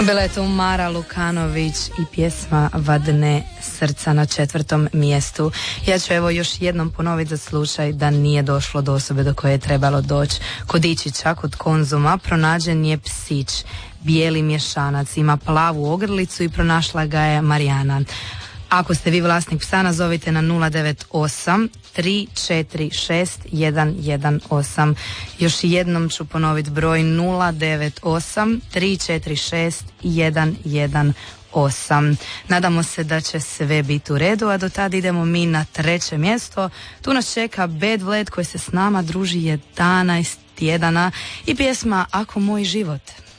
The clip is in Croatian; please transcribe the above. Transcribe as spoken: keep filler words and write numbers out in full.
Bila je tu Mara Lukanović i pjesma Vadne srca na četvrtom mjestu. Ja ću evo još jednom ponoviti za slučaj da nije došlo do osobe do koje je trebalo doći. Kod Ičića, kod Konzuma, pronađen je psić, bijeli mješanac, ima plavu ogrlicu i pronašla ga je Marijana. Ako ste vi vlasnik psa, nazovite na nula devet osam tri četiri šest jedan jedan osam. Još jednom ću ponoviti broj nula devet osam tri četiri šest jedan jedan osam. Nadamo se da će sve biti u redu, a do tada idemo mi na treće mjesto. Tu nas čeka Bad Vlad koji se s nama druži jedanaest tjedana i pjesma Ako moj život.